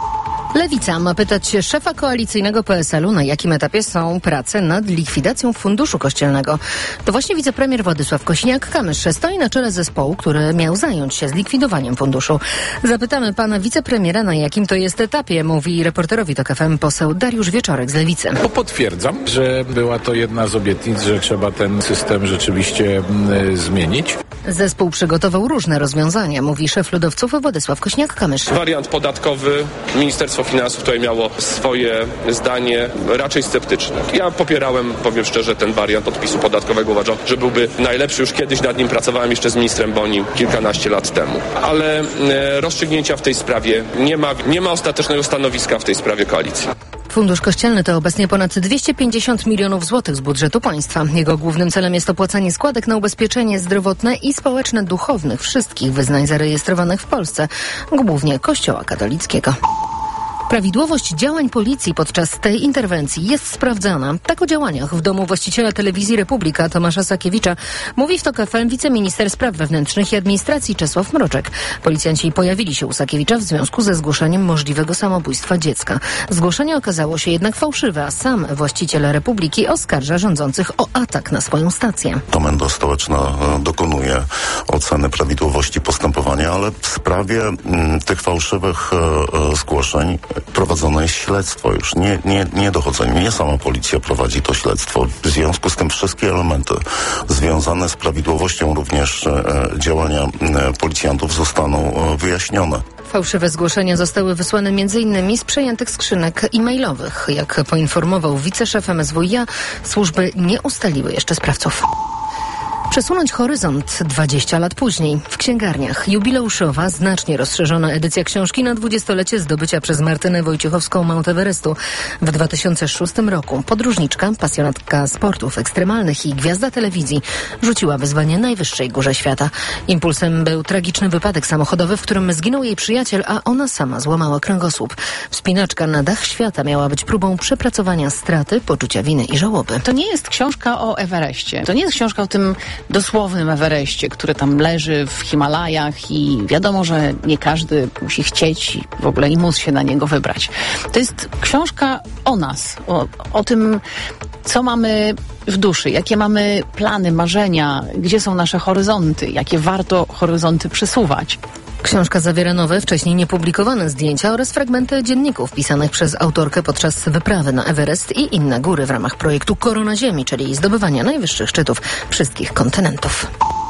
Lewica ma pytać się szefa koalicyjnego PSL-u, na jakim etapie są prace nad likwidacją Funduszu Kościelnego. To właśnie wicepremier Władysław Kosiniak-Kamysz stoi na czele zespołu, który miał zająć się zlikwidowaniem funduszu. Zapytamy pana wicepremiera, na jakim to jest etapie, mówi reporterowi TOK FM poseł Dariusz Wieczorek z Lewicy. Potwierdzam, że była to jedna z obietnic, że trzeba ten system rzeczywiście zmienić. Zespół przygotował różne rozwiązania, mówi szef ludowców Władysław Kosiniak-Kamysz. Wariant podatkowy, Ministerstwo Finansów tutaj miało swoje zdanie raczej sceptyczne. Ja popierałem, powiem szczerze, ten wariant odpisu podatkowego. Uważam, że byłby najlepszy. Już kiedyś nad nim pracowałem jeszcze z ministrem Bonim kilkanaście lat temu. Ale rozstrzygnięcia w tej sprawie nie ma ostatecznego stanowiska w tej sprawie koalicji. Fundusz Kościelny to obecnie ponad 250 milionów złotych z budżetu państwa. Jego głównym celem jest opłacanie składek na ubezpieczenie zdrowotne i społeczne duchownych wszystkich wyznań zarejestrowanych w Polsce, głównie Kościoła katolickiego. Prawidłowość działań policji podczas tej interwencji jest sprawdzana. Tak o działaniach w domu właściciela telewizji Republika Tomasza Sakiewicza mówi w TOK FM wiceminister spraw wewnętrznych i administracji Czesław Mroczek. Policjanci pojawili się u Sakiewicza w związku ze zgłoszeniem możliwego samobójstwa dziecka. Zgłoszenie okazało się jednak fałszywe, a sam właściciel Republiki oskarża rządzących o atak na swoją stację. Komenda Stołeczna dokonuje oceny prawidłowości postępowania, ale w sprawie tych fałszywych zgłoszeń prowadzone jest śledztwo już, nie dochodzenie, nie sama policja prowadzi to śledztwo. W związku z tym wszystkie elementy związane z prawidłowością również działania policjantów zostaną wyjaśnione. Fałszywe zgłoszenia zostały wysłane m.in. z przejętych skrzynek e-mailowych. Jak poinformował wiceszef MSWiA, służby nie ustaliły jeszcze sprawców. Przesunąć horyzont 20 lat później. W księgarniach jubileuszowa, znacznie rozszerzona edycja książki na 20-lecie zdobycia przez Martynę Wojciechowską Mount Everestu. W 2006 roku podróżniczka, pasjonatka sportów ekstremalnych i gwiazda telewizji rzuciła wyzwanie najwyższej górze świata. Impulsem był tragiczny wypadek samochodowy, w którym zginął jej przyjaciel, a ona sama złamała kręgosłup. Wspinaczka na dach świata miała być próbą przepracowania straty, poczucia winy i żałoby. To nie jest książka o Everestie. To nie jest książka o tym dosłownym Everestie, który tam leży w Himalajach i wiadomo, że nie każdy musi chcieć w ogóle i móc się na niego wybrać. To jest książka o nas, o tym, co mamy w duszy, jakie mamy plany, marzenia, gdzie są nasze horyzonty, jakie warto horyzonty przesuwać. Książka zawiera nowe, wcześniej niepublikowane zdjęcia oraz fragmenty dzienników pisanych przez autorkę podczas wyprawy na Everest i inne góry w ramach projektu Korona Ziemi, czyli zdobywania najwyższych szczytów wszystkich kontynentów.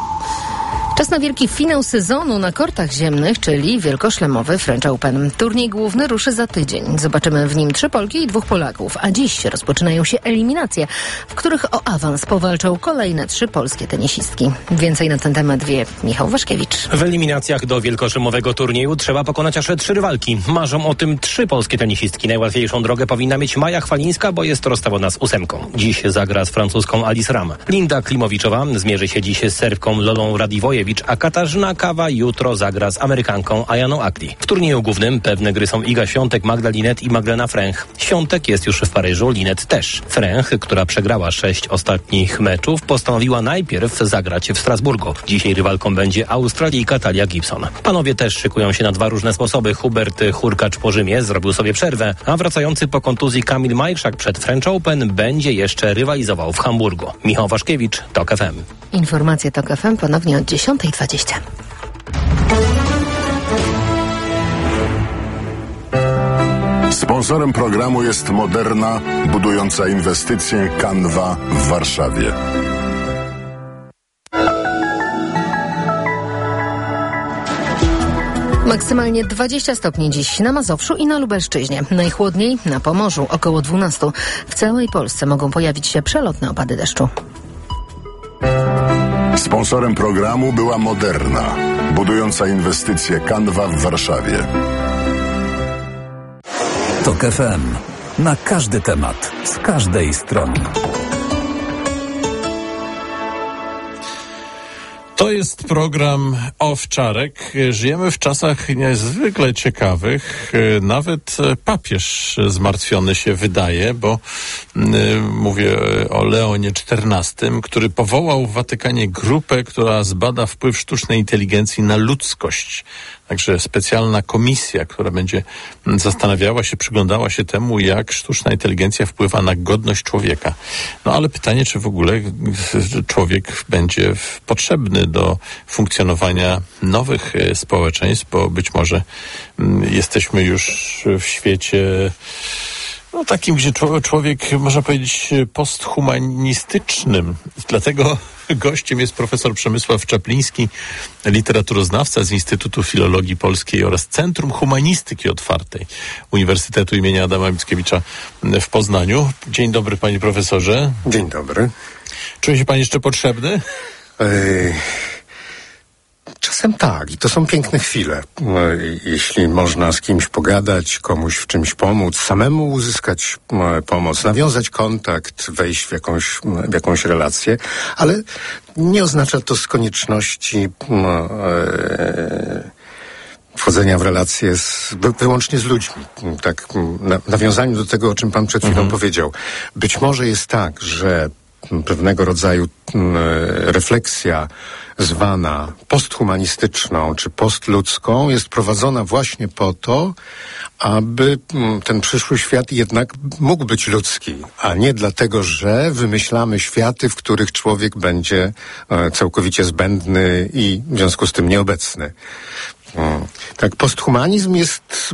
Czas na wielki finał sezonu na kortach ziemnych, czyli wielkoszlemowy French Open. Turniej główny ruszy za tydzień. Zobaczymy w nim 3 Polki i 2 Polaków, a dziś rozpoczynają się eliminacje, w których o awans powalczą kolejne 3 polskie tenisistki. Więcej na ten temat wie Michał Waszkiewicz. W eliminacjach do wielkoszlemowego turnieju trzeba pokonać aż 3 rywalki. Marzą o tym 3 polskie tenisistki. Najłatwiejszą drogę powinna mieć Maja Chwalińska, bo jest rozstawiona z 8. Dziś zagra z francuską Alice Ram. Linda Klimowiczowa zmierzy się dziś z Serbką Lolą Radivojewicz, a Katarzyna Kawa jutro zagra z Amerykanką Ayaną Akli. W turnieju głównym pewne gry są Iga Świątek, Magda Linette i Magdalena Fręch. Świątek jest już w Paryżu, Linette też. Fręch, która przegrała 6 ostatnich meczów, postanowiła najpierw zagrać w Strasburgu. Dzisiaj rywalką będzie Australijka Talia Gibson. Panowie też szykują się na 2 różne sposoby. Hubert Hurkacz po Rzymie zrobił sobie przerwę, a wracający po kontuzji Kamil Majchrzak przed French Open będzie jeszcze rywalizował w Hamburgu. Michał Waszkiewicz, TOK FM. Informacje TOK FM ponownie od 10:20. Sponsorem programu jest Moderna, budująca inwestycje Canva w Warszawie. Maksymalnie 20 stopni dziś na Mazowszu i na Lubelszczyźnie. Najchłodniej na Pomorzu, około 12. W całej Polsce mogą pojawić się przelotne opady deszczu. Sponsorem programu była Moderna, budująca inwestycje Canva w Warszawie. TOK FM. Na każdy temat, z każdej strony. To jest program Owczarek. Żyjemy w czasach niezwykle ciekawych. Nawet papież zmartwiony się wydaje, bo mówię o Leonie XIV, który powołał w Watykanie grupę, która zbada wpływ sztucznej inteligencji na ludzkość. Także specjalna komisja, która będzie zastanawiała się, przyglądała się temu, jak sztuczna inteligencja wpływa na godność człowieka. No ale pytanie, czy w ogóle człowiek będzie potrzebny do funkcjonowania nowych społeczeństw, bo być może jesteśmy już w świecie takim, gdzie człowiek, można powiedzieć, posthumanistycznym. Dlatego gościem jest profesor Przemysław Czapliński, literaturoznawca z Instytutu Filologii Polskiej oraz Centrum Humanistyki Otwartej Uniwersytetu imienia Adama Mickiewicza w Poznaniu. Dzień dobry, panie profesorze. Dzień dobry. Czuje się pan jeszcze potrzebny? Czasem tak. I to są piękne chwile. Jeśli można z kimś pogadać, komuś w czymś pomóc, samemu uzyskać pomoc, nawiązać kontakt, wejść w jakąś relację, ale nie oznacza to z konieczności wchodzenia w relacje wyłącznie z ludźmi. Tak, nawiązaniu do tego, o czym pan przed chwilą powiedział. Być może jest tak, że pewnego rodzaju refleksja zwana posthumanistyczną czy postludzką jest prowadzona właśnie po to, aby ten przyszły świat jednak mógł być ludzki, a nie dlatego, że wymyślamy światy, w których człowiek będzie całkowicie zbędny i w związku z tym nieobecny. Tak, posthumanizm jest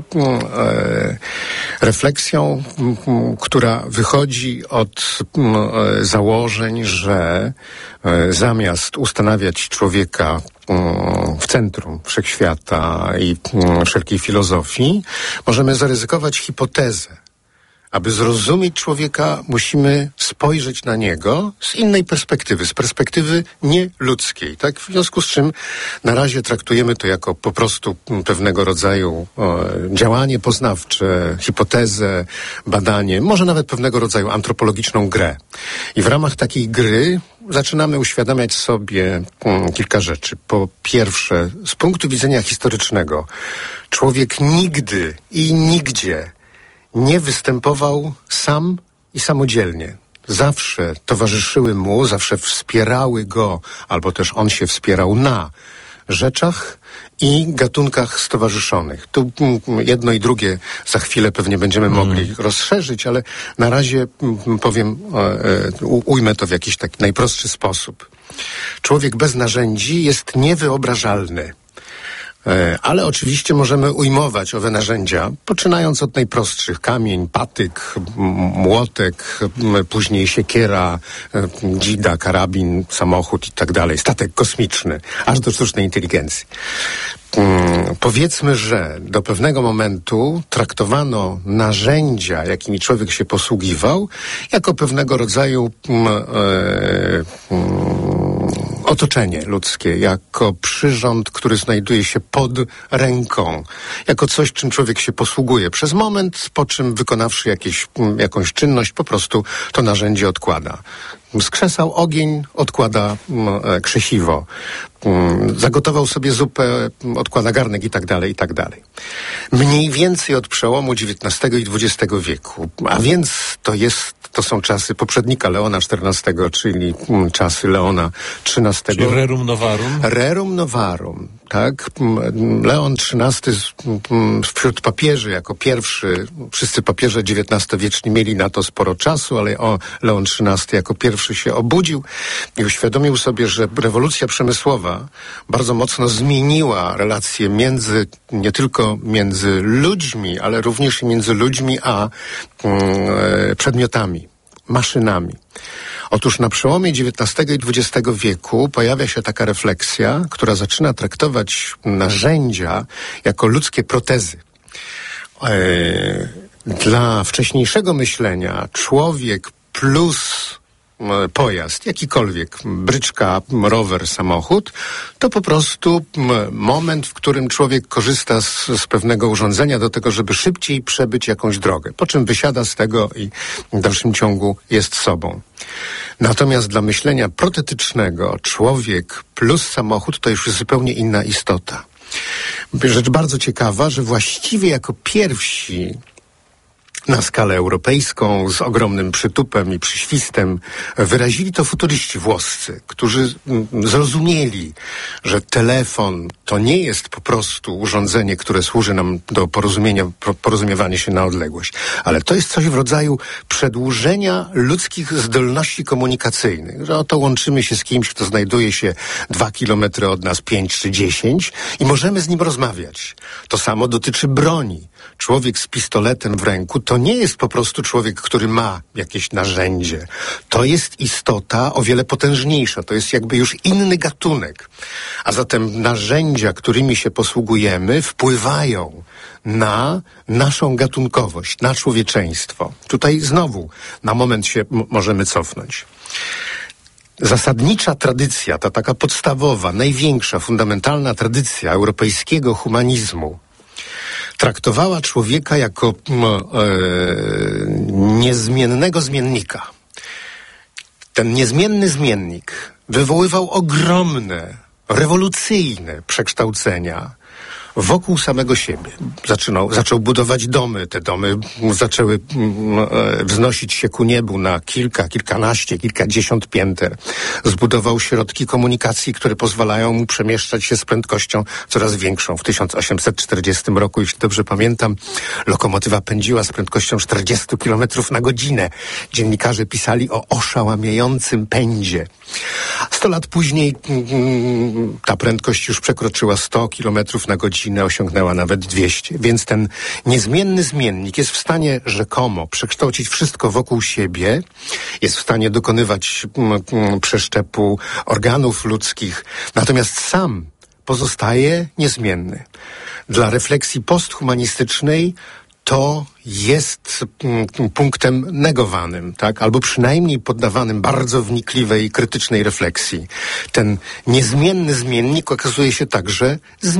refleksją, która wychodzi od założeń, że zamiast ustanawiać człowieka w centrum wszechświata i wszelkiej filozofii, możemy zaryzykować hipotezę. Aby zrozumieć człowieka, musimy spojrzeć na niego z innej perspektywy, z perspektywy nieludzkiej. Tak? W związku z czym na razie traktujemy to jako po prostu pewnego rodzaju działanie poznawcze, hipotezę, badanie, może nawet pewnego rodzaju antropologiczną grę. I w ramach takiej gry zaczynamy uświadamiać sobie kilka rzeczy. Po pierwsze, z punktu widzenia historycznego, człowiek nigdy i nigdzie nie występował sam i samodzielnie. Zawsze towarzyszyły mu, zawsze wspierały go, albo też on się wspierał na rzeczach i gatunkach stowarzyszonych. Tu jedno i drugie za chwilę pewnie będziemy mogli rozszerzyć, ale na razie powiem, ujmę to w jakiś taki najprostszy sposób. Człowiek bez narzędzi jest niewyobrażalny. Ale oczywiście możemy ujmować owe narzędzia, poczynając od najprostszych: kamień, patyk, młotek, później siekiera, dzida, karabin, samochód i tak dalej, statek kosmiczny, aż do sztucznej inteligencji. Powiedzmy, że do pewnego momentu traktowano narzędzia, jakimi człowiek się posługiwał, jako pewnego rodzaju otoczenie ludzkie, jako przyrząd, który znajduje się pod ręką, jako coś, czym człowiek się posługuje przez moment, po czym wykonawszy jakąś czynność, po prostu to narzędzie odkłada. Skrzesał ogień, odkłada krzesiwo. Zagotował sobie zupę, odkłada garnek i tak dalej, i tak dalej. Mniej więcej od przełomu XIX i XX wieku, a więc to są czasy poprzednika Leona XIV, czyli czasy Leona XIII. Czyli rerum novarum? Rerum novarum, tak. Leon XIII wśród papieży jako pierwszy, wszyscy papieże XIX-wieczni mieli na to sporo czasu, ale Leon XIII jako pierwszy się obudził i uświadomił sobie, że rewolucja przemysłowa bardzo mocno zmieniła relacje nie tylko między ludźmi, ale również i między ludźmi a przedmiotami, maszynami. Otóż na przełomie XIX i XX wieku pojawia się taka refleksja, która zaczyna traktować narzędzia jako ludzkie protezy. Dla wcześniejszego myślenia człowiek plus pojazd, jakikolwiek, bryczka, rower, samochód, to po prostu moment, w którym człowiek korzysta z pewnego urządzenia do tego, żeby szybciej przebyć jakąś drogę, po czym wysiada z tego i w dalszym ciągu jest sobą. Natomiast dla myślenia protetycznego człowiek plus samochód to już jest zupełnie inna istota. Rzecz bardzo ciekawa, że właściwie jako pierwsi na skalę europejską, z ogromnym przytupem i przyświstem. Wyrazili to futuryści włoscy, którzy zrozumieli, że telefon to nie jest po prostu urządzenie, które służy nam do porozumiewania się na odległość, ale to jest coś w rodzaju przedłużenia ludzkich zdolności komunikacyjnych. Że oto łączymy się z kimś, kto znajduje się 2 kilometry od nas, 5 czy 10 i możemy z nim rozmawiać. To samo dotyczy broni. Człowiek z pistoletem w ręku to nie jest po prostu człowiek, który ma jakieś narzędzie. To jest istota o wiele potężniejsza. To jest jakby już inny gatunek. A zatem narzędzia, którymi się posługujemy, wpływają na naszą gatunkowość, na człowieczeństwo. Tutaj znowu na moment się możemy cofnąć. Zasadnicza tradycja, ta taka podstawowa, największa, fundamentalna tradycja europejskiego humanizmu traktowała człowieka jako niezmiennego zmiennika. Ten niezmienny zmiennik wywoływał ogromne, rewolucyjne przekształcenia wokół samego siebie. Zaczął budować domy. Te domy zaczęły wznosić się ku niebu na kilkanaście, kilkadziesiąt pięter. Zbudował środki komunikacji, które pozwalają mu przemieszczać się z prędkością coraz większą. W 1840 roku, jeśli dobrze pamiętam, lokomotywa pędziła z prędkością 40 km na godzinę. Dziennikarze pisali o oszałamiającym pędzie. 100 lat później ta prędkość już przekroczyła 100 km na godzinę, osiągnęła nawet 200. Więc ten niezmienny zmiennik jest w stanie rzekomo przekształcić wszystko wokół siebie, jest w stanie dokonywać przeszczepu organów ludzkich, natomiast sam pozostaje niezmienny. Dla refleksji posthumanistycznej to jest punktem negowanym, tak? Albo przynajmniej poddawanym bardzo wnikliwej, krytycznej refleksji. Ten niezmienny zmiennik okazuje się także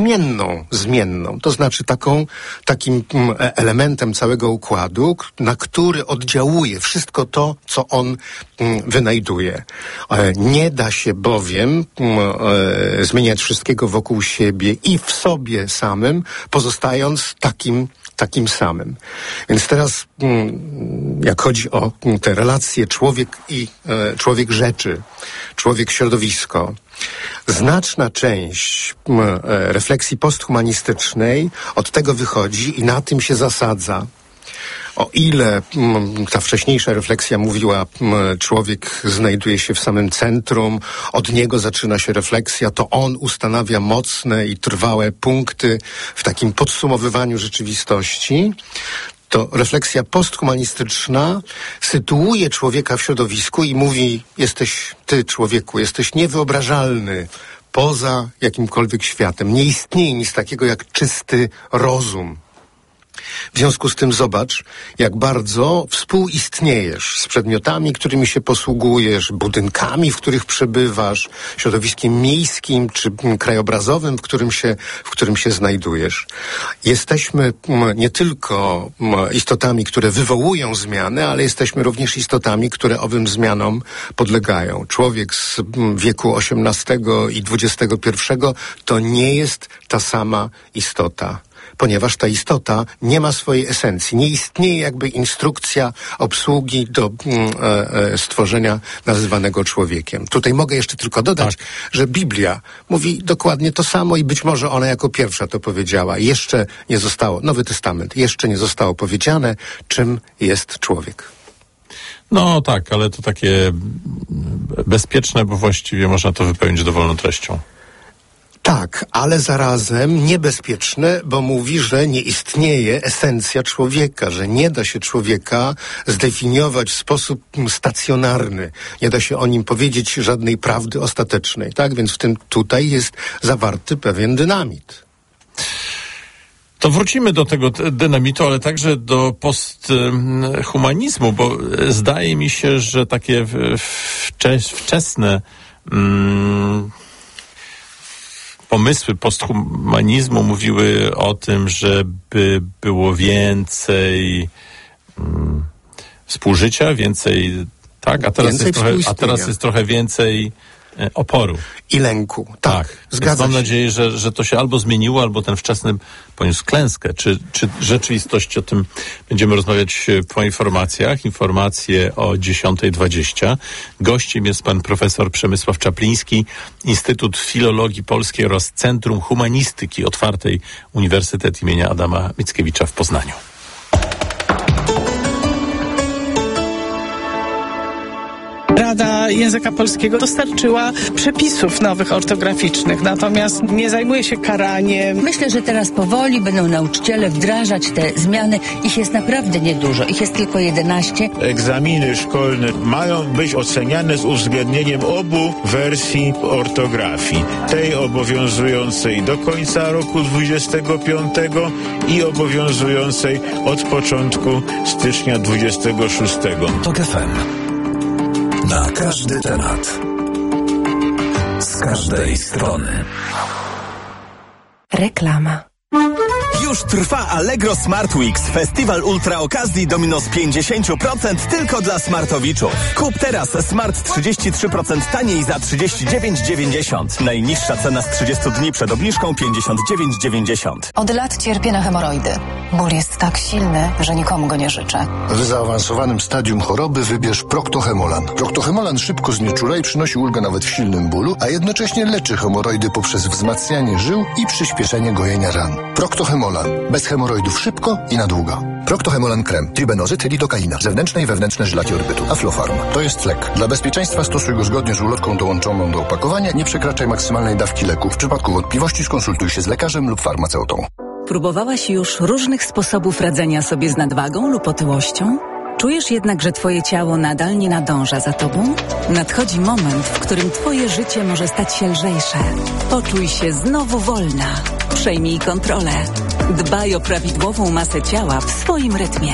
zmienną. To znaczy takim elementem całego układu, na który oddziałuje wszystko to, co on wynajduje. Nie da się bowiem zmieniać wszystkiego wokół siebie i w sobie samym, pozostając takim samym. Więc teraz, jak chodzi o te relacje człowiek-rzeczy, człowiek-środowisko, znaczna część refleksji posthumanistycznej od tego wychodzi i na tym się zasadza. O ile ta wcześniejsza refleksja mówiła, człowiek znajduje się w samym centrum, od niego zaczyna się refleksja, to on ustanawia mocne i trwałe punkty w takim podsumowywaniu rzeczywistości, to refleksja posthumanistyczna sytuuje człowieka w środowisku i mówi: ty, człowieku, jesteś niewyobrażalny poza jakimkolwiek światem. Nie istnieje nic takiego jak czysty rozum. W związku z tym zobacz, jak bardzo współistniejesz z przedmiotami, którymi się posługujesz, budynkami, w których przebywasz, środowiskiem miejskim czy krajobrazowym, w którym się znajdujesz. Jesteśmy nie tylko istotami, które wywołują zmiany, ale jesteśmy również istotami, które owym zmianom podlegają. Człowiek z wieku XVIII i XXI to nie jest ta sama istota, ponieważ ta istota nie ma swojej esencji. Nie istnieje jakby instrukcja obsługi do stworzenia nazywanego człowiekiem. Tutaj mogę jeszcze tylko dodać, że Biblia mówi dokładnie to samo i być może ona jako pierwsza to powiedziała. Jeszcze nie zostało, Nowy Testament, jeszcze nie zostało powiedziane, czym jest człowiek. No tak, ale to takie bezpieczne, bo właściwie można to wypełnić dowolną treścią. Tak, ale zarazem niebezpieczne, bo mówi, że nie istnieje esencja człowieka, że nie da się człowieka zdefiniować w sposób stacjonarny. Nie da się o nim powiedzieć żadnej prawdy ostatecznej, tak? Więc w tym tutaj jest zawarty pewien dynamit. To wrócimy do tego dynamitu, ale także do posthumanizmu, bo zdaje mi się, że takie wczesne pomysły posthumanizmu mówiły o tym, żeby było więcej współżycia, więcej, tak? A teraz jest trochę więcej oporu. I lęku. Tak. Zgadza Mam się. nadzieję, że to się albo zmieniło, albo ten wczesny poniósł klęskę. Czy w rzeczywistości o tym będziemy rozmawiać po informacjach. Informacje o 10:20. Gościem jest pan profesor Przemysław Czapliński, Instytut Filologii Polskiej oraz Centrum Humanistyki Otwartej Uniwersytet imienia Adama Mickiewicza w Poznaniu. Rada Języka Polskiego dostarczyła przepisów nowych ortograficznych, natomiast nie zajmuje się karaniem. Myślę, że teraz powoli będą nauczyciele wdrażać te zmiany. Ich jest naprawdę niedużo. Ich jest tylko 11. Egzaminy szkolne mają być oceniane z uwzględnieniem obu wersji ortografii. Tej obowiązującej do końca roku 25 i obowiązującej od początku stycznia 26. TOK FM. Na każdy temat. Z każdej strony. Reklama. Już trwa Allegro Smart Weeks, festiwal ultra okazji do minus 50% tylko dla smartowiczów. Kup teraz Smart 33% taniej za 39,90. Najniższa cena z 30 dni przed obniżką 59,90. Od lat cierpię na hemoroidy. Ból jest tak silny, że nikomu go nie życzę. W zaawansowanym stadium choroby wybierz Proctohemolan. Proctohemolan szybko znieczula i przynosi ulgę nawet w silnym bólu, a jednocześnie leczy hemoroidy poprzez wzmacnianie żył i przyspieszenie gojenia ran. Proctohemolan. Bez hemoroidów szybko i na długo. Proctohemolan krem, tribenozyt, lidokaina, zewnętrzne i wewnętrzne żylaki orbytu, Aflofarm. To jest lek. Dla bezpieczeństwa stosuj go zgodnie z ulotką dołączoną do opakowania. Nie przekraczaj maksymalnej dawki leku. W przypadku wątpliwości skonsultuj się z lekarzem lub farmaceutą. Próbowałaś już różnych sposobów radzenia sobie z nadwagą lub otyłością? Czujesz jednak, że twoje ciało nadal nie nadąża za tobą? Nadchodzi moment, w którym twoje życie może stać się lżejsze. Poczuj się znowu wolna. Przejmij kontrolę. Dbaj o prawidłową masę ciała w swoim rytmie.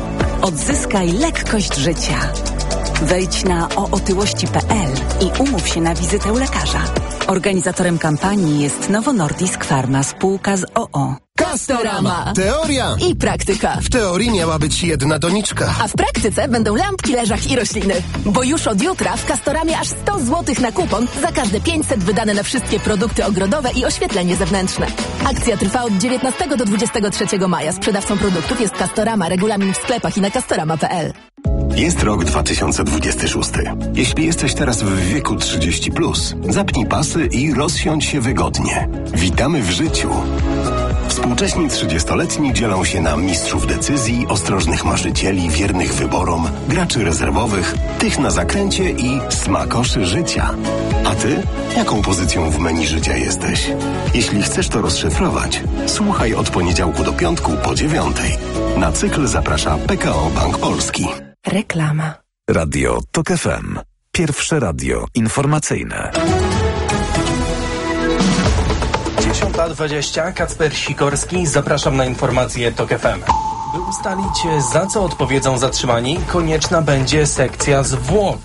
Odzyskaj lekkość życia. Wejdź na ootyłości.pl i umów się na wizytę u lekarza. Organizatorem kampanii jest Novo Nordisk Pharma, spółka z OO. Castorama. Teoria i praktyka. W teorii miała być jedna doniczka. A w praktyce będą lampki, leżak i rośliny. Bo już od jutra w Castoramie aż 100 zł na kupon za każde 500 wydane na wszystkie produkty ogrodowe i oświetlenie zewnętrzne. Akcja trwa od 19 do 23 maja. Sprzedawcą produktów jest Castorama. Regulamin w sklepach i na castorama.pl. Jest rok 2026. Jeśli jesteś teraz w wieku 30+, zapnij pasy i rozsiądź się wygodnie. Witamy w życiu. Współcześni 30-letni dzielą się na mistrzów decyzji, ostrożnych marzycieli, wiernych wyborom, graczy rezerwowych, tych na zakręcie i smakoszy życia. A ty? Jaką pozycją w menu życia jesteś? Jeśli chcesz to rozszyfrować, słuchaj od poniedziałku do piątku po 9:00. Na cykl zaprasza PKO Bank Polski. Reklama. Radio TOK FM. Pierwsze radio informacyjne. 10:20. Kacper Sikorski. Zapraszam na informacje TOK FM. By ustalić, za co odpowiedzą zatrzymani, konieczna będzie sekcja zwłok.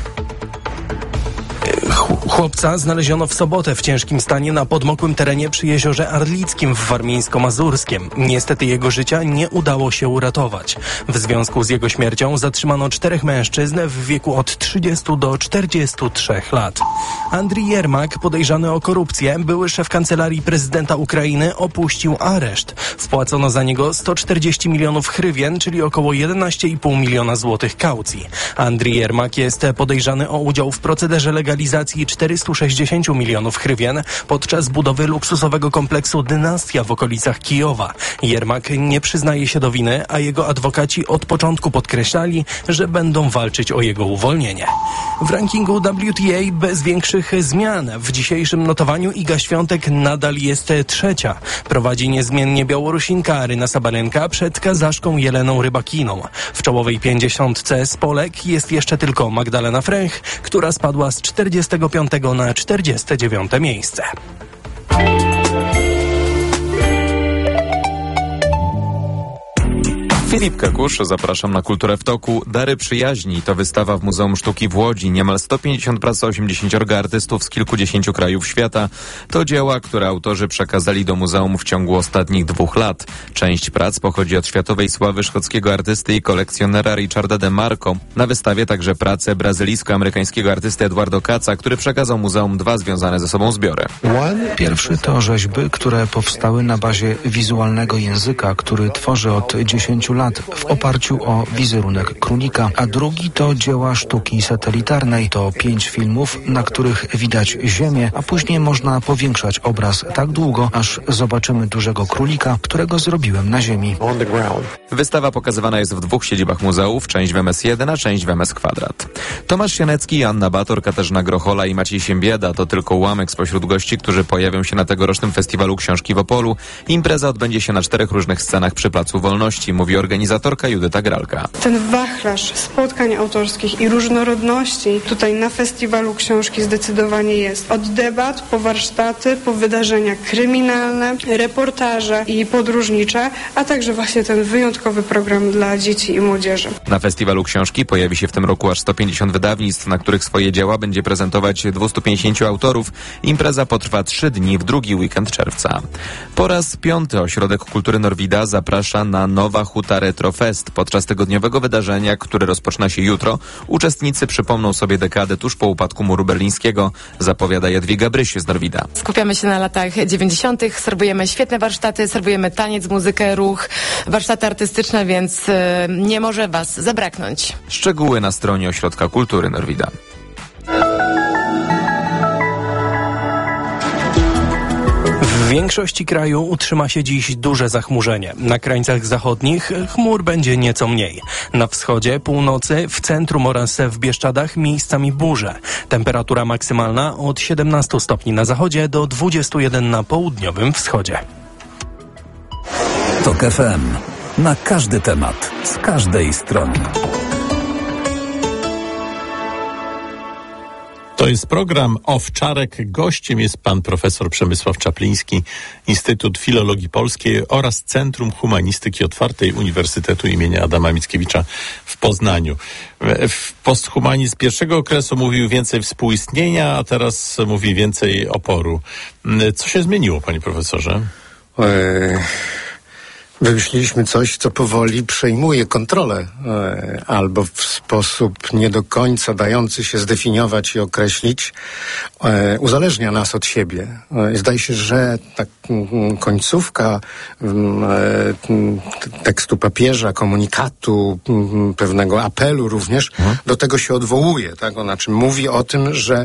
Chłopca znaleziono w sobotę w ciężkim stanie na podmokłym terenie przy jeziorze Arlickim w Warmińsko-Mazurskiem. Niestety jego życia nie udało się uratować. W związku z jego śmiercią zatrzymano 4 mężczyzn w wieku od 30 do 43 lat. Andrii Jermak, podejrzany o korupcję, były szef kancelarii prezydenta Ukrainy, opuścił areszt. Wpłacono za niego 140 milionów hrywien, czyli około 11,5 miliona złotych kaucji. Andrii Jermak jest podejrzany o udział w procederze legalizacji 460 milionów hrywien podczas budowy luksusowego kompleksu Dynastia w okolicach Kijowa. Jermak nie przyznaje się do winy, a jego adwokaci od początku podkreślali, że będą walczyć o jego uwolnienie. W rankingu WTA bez większych zmian. W dzisiejszym notowaniu Iga Świątek nadal jest trzecia. Prowadzi niezmiennie Białorusinka Aryna Sabalenka przed Kazaszką Jeleną Rybakiną. W czołowej 50 z Polek jest jeszcze tylko Magdalena Fręch, która spadła z 45 na 49 miejsce. Filip Kakusz, zapraszam na Kulturę w toku. Dary przyjaźni to wystawa w Muzeum Sztuki w Łodzi. Niemal 150 prac 80 artystów z kilkudziesięciu krajów świata. To dzieła, które autorzy przekazali do muzeum w ciągu ostatnich 2 lat. Część prac pochodzi od światowej sławy szkockiego artysty i kolekcjonera Richarda De Marco. Na wystawie także prace brazylijsko-amerykańskiego artysty Eduardo Kaca, który przekazał muzeum 2 związane ze sobą zbiory. Pierwszy to rzeźby, które powstały na bazie wizualnego języka, który tworzy od 10 lat w oparciu o wizerunek królika, a drugi to dzieła sztuki satelitarnej. To 5 filmów, na których widać Ziemię, a później można powiększać obraz tak długo, aż zobaczymy dużego królika, którego zrobiłem na Ziemi. Wystawa pokazywana jest w 2 siedzibach muzeów, część w MS1, a część w MS Kwadrat. Tomasz Sienecki, Anna Bator, Katarzyna Grochola i Maciej Siembieda to tylko ułamek spośród gości, którzy pojawią się na tegorocznym Festiwalu Książki w Opolu. Impreza odbędzie się na 4 różnych scenach przy Placu Wolności, mówi organizatorka Judyta Gralka. Ten wachlarz spotkań autorskich i różnorodności tutaj na Festiwalu Książki zdecydowanie jest. Od debat, po warsztaty, po wydarzenia kryminalne, reportaże i podróżnicze, a także właśnie ten wyjątkowy program dla dzieci i młodzieży. Na Festiwalu Książki pojawi się w tym roku aż 150 wydawnictw, na których swoje dzieła będzie prezentować 250 autorów. Impreza potrwa 3 dni w drugi weekend czerwca. Po raz 5. Ośrodek Kultury Norwida zaprasza na Nowa Huta Retro Fest. Podczas tygodniowego wydarzenia, które rozpoczyna się jutro, uczestnicy przypomną sobie dekadę tuż po upadku muru berlińskiego, zapowiada Jadwiga Bryś z Norwida. Skupiamy się na latach 90., serwujemy świetne warsztaty, serwujemy taniec, muzykę, ruch, warsztaty artystyczne, więc nie może Was zabraknąć. Szczegóły na stronie Ośrodka Kultury Norwida. W większości kraju utrzyma się dziś duże zachmurzenie. Na krańcach zachodnich chmur będzie nieco mniej. Na wschodzie, północy, w centrum oraz w Bieszczadach miejscami burze. Temperatura maksymalna od 17 stopni na zachodzie do 21 na południowym wschodzie. TOK FM. Na każdy temat, z każdej strony. To jest program Owczarek. Gościem jest pan profesor Przemysław Czapliński, Instytut Filologii Polskiej oraz Centrum Humanistyki Otwartej Uniwersytetu imienia Adama Mickiewicza w Poznaniu. W posthumanizm pierwszego okresu mówił więcej współistnienia, a teraz mówi więcej oporu. Co się zmieniło, panie profesorze? Wymyśliliśmy coś, co powoli przejmuje kontrolę, albo w sposób nie do końca dający się zdefiniować i określić, uzależnia nas od siebie. Zdaje się, że ta końcówka tekstu papieża, komunikatu, pewnego apelu również, do tego się odwołuje, tak? Znaczy mówi o tym, że